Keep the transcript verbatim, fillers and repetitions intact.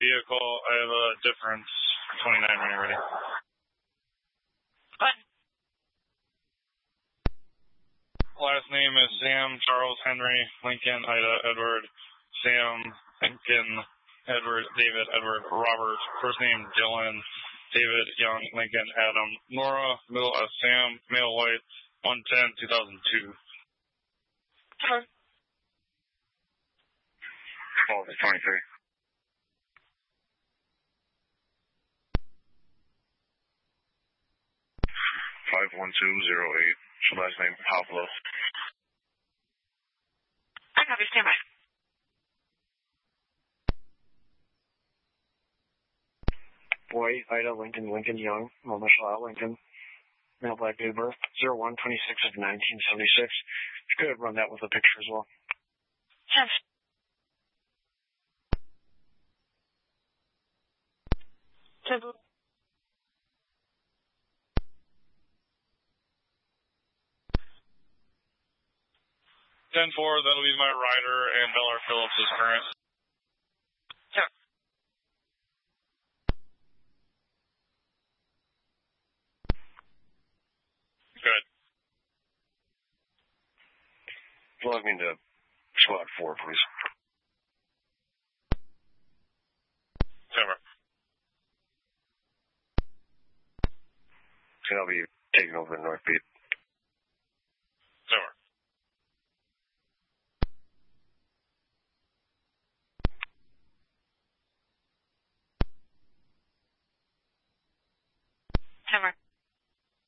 vehicle. I have a difference twenty-nine when you're ready. What? Last name is Sam, Charles, Henry, Lincoln, Ida, Edward, Sam, Lincoln, Edward, David, Edward, Robert. First name Dylan, David, Young, Lincoln, Adam, Nora, middle as Sam, male white, one ten, two thousand two. Okay. twelve to twenty-three. five one two zero eight. So last name Pablo. I copy, stand by. Boy, Ida, Lincoln, Lincoln, Young, Michelle, Lincoln, male black, date of birth, zero one twenty-six of nineteen seventy-six. If you could run that with a picture as well. Yes. Temple. ten four, that'll be my rider, and Miller Phillips is current. Sure. Good. Plug me into squad four, please. Over. And I'll be taking over the North Beat.